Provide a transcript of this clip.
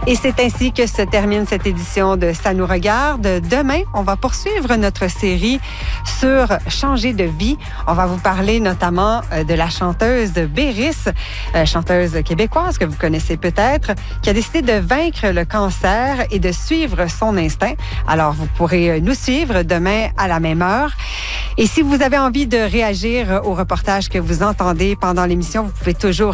Et c'est ainsi que se termine cette édition de Ça nous regarde. Demain, on va poursuivre notre série sur changer de vie. On va vous parler notamment de la chanteuse Béris, chanteuse québécoise que vous connaissez peut-être, qui a décidé de vaincre le cancer et de suivre son instinct. Alors, vous pourrez nous suivre demain à la même heure. Et si vous avez envie de réagir au reportage que vous entendez pendant l'émission, vous pouvez toujours